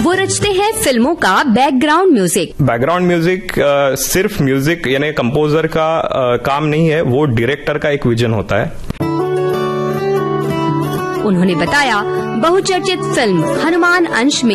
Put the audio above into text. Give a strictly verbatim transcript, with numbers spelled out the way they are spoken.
वो रचते हैं फिल्मों का बैकग्राउंड म्यूजिक। बैकग्राउंड म्यूजिक सिर्फ म्यूजिक यानी कंपोजर का आ, काम नहीं है, वो डायरेक्टर का एक विजन होता है। उन्होंने बताया बहुचर्चित फिल्म हनुमान अंश में